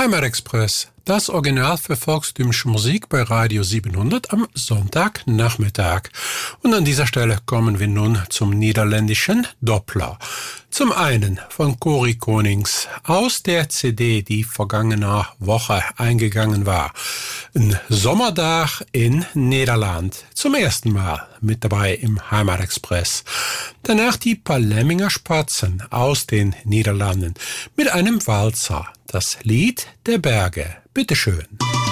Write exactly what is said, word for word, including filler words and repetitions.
Heimatexpress, das Original für volkstümliche Musik bei Radio siebenhundert am Sonntagnachmittag. Und an dieser Stelle kommen wir nun zum niederländischen Doppler. Zum einen von Corrie Konings aus der C D, die vergangene Woche eingegangen war. Ein Sommerdag in Nederland. Zum ersten Mal mit dabei im Heimatexpress. Danach die Palemminger Spatzen aus den Niederlanden mit einem Walzer. Das Lied der Berge. Bitteschön.